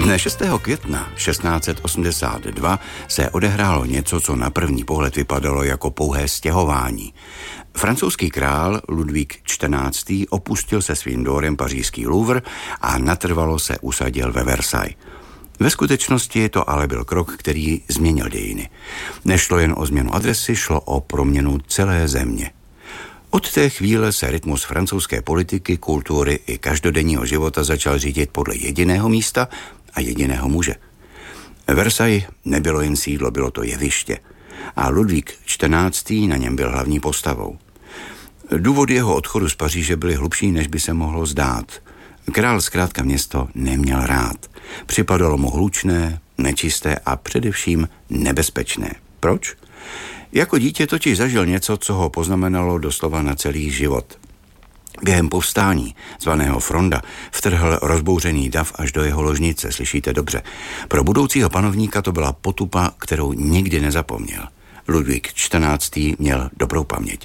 Dne 6. května 1682 se odehrálo něco, co na první pohled vypadalo jako pouhé stěhování. Francouzský král Ludvík XIV. Opustil se svým dvorem pařížský Louvre a natrvalo se usadil ve Versailles. Ve skutečnosti to ale byl krok, který změnil dějiny. Nešlo jen o změnu adresy, šlo o proměnu celé země. Od té chvíle se rytmus francouzské politiky, kultury i každodenního života začal řídit podle jediného místa a jediného muže. Versailles nebylo jen sídlo, bylo to jeviště. A Ludvík XIV. Na něm byl hlavní postavou. Důvody jeho odchodu z Paříže byly hlubší, než by se mohlo zdát. Král zkrátka město neměl rád. Připadalo mu hlučné, nečisté a především nebezpečné. Proč? Jako dítě totiž zažil něco, co ho poznamenalo doslova na celý život. Během povstání, zvaného Fronda, vtrhl rozbouřený dav až do jeho ložnice, slyšíte dobře. Pro budoucího panovníka to byla potupa, kterou nikdy nezapomněl. Ludvík XIV. Měl dobrou paměť.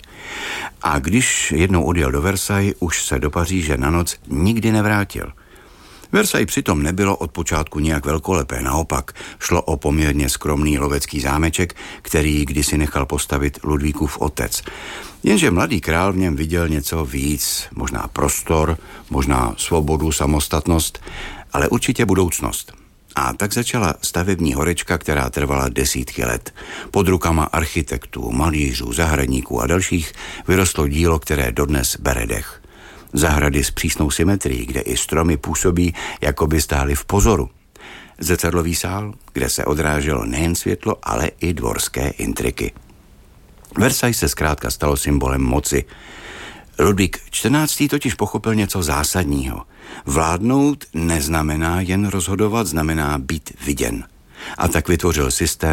A když jednou odjel do Versailles, už se do Paříže na noc nikdy nevrátil. Versailles přitom nebylo od počátku nějak velkolepé, naopak šlo o poměrně skromný lovecký zámeček, který kdysi nechal postavit Ludvíkův otec. Jenže mladý král v něm viděl něco víc, možná prostor, možná svobodu, samostatnost, ale určitě budoucnost. A tak začala stavební horečka, která trvala desítky let. Pod rukama architektů, malířů, zahradníků a dalších vyrostlo dílo, které dodnes bere dech. Zahrady s přísnou symetrií, kde i stromy působí, jako by stály v pozoru. Zrcadlový sál, kde se odráželo nejen světlo, ale i dvorské intriky. Versailles se zkrátka stalo symbolem moci. Ludvík XIV. Totiž pochopil něco zásadního. Vládnout neznamená jen rozhodovat, znamená být viděn. A tak vytvořil systém